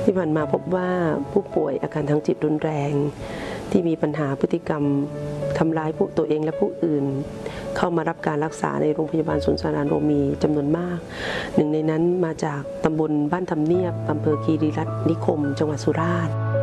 ที่ผ่านมาพบว่าผู้ป่วยอาการทางจิตรุนแรงที่มีปัญหาพฤติกรรมทำร้ายตัวเองและผู้อื่นเข้ามารับการรักษาในโรงพยาบาลศูนย์สารานโรมีจำนวนมากหนึ่งในนั้นมาจากตำบลบ้านทำเนียบอำเภอคีรีรัตน์นิคมจังหวัดสุราษฎร์